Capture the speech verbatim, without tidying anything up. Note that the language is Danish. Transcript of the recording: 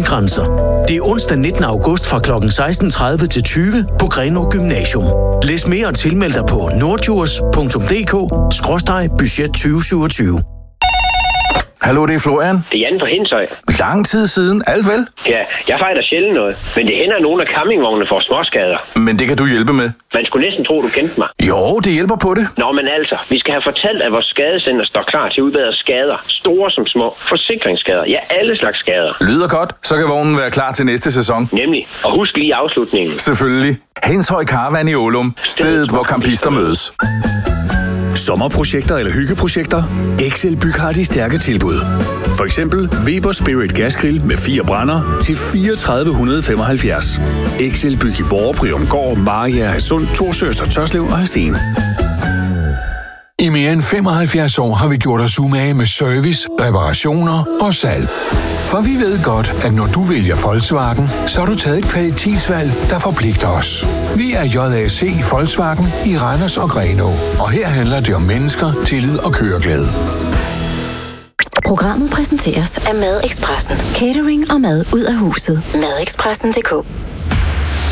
landegrænser. Det er onsdag nittende august fra klokken seksten tredive til tyve på Grenaa Gymnasium. Læs mere og tilmeld dig på nordjurs punktum d k skråstreg budget tyve syvogtyve. Hallo, det er Florian. Det er Jan fra Hindshøj. Lang tid siden, alt vel? Ja, jeg fejler sjældent noget, men det hænder, at nogle af campingvognene får småskader. Men det kan du hjælpe med. Man skulle næsten tro, du kendte mig. Jo, det hjælper på det. Nå, men altså, vi skal have fortalt, at vores skadecenter står klar til at udbedre skader. Store som små. Forsikringsskader. Ja, alle slags skader. Lyder godt. Så kan vognen være klar til næste sæson. Nemlig. Og husk lige afslutningen. Selvfølgelig. Hindshøj Caravan i Ålum. Stedet, hvor campister mødes. Sommerprojekter eller hyggeprojekter? Excel Byg har de stærke tilbud. For eksempel Weber Spirit Gasgrill med fire brænder til fire tusind tre hundrede femoghalvfjerds. Excel Byg i Vorre, Gård, Maria, Hadsund, Torsøster, Tørslev og Hadsten. I mere end femoghalvfjerds år har vi gjort os umage med service, reparationer og salg. For vi ved godt, at når du vælger Volkswagen, så har du taget et kvalitetsvalg, der forpligter os. Vi er J A C Volkswagen i Randers og Grenaa, og her handler det om mennesker, tillid og køreglæde. Programmet præsenteres af Madexpressen. Catering og mad ud af huset. Madexpressen punktum d k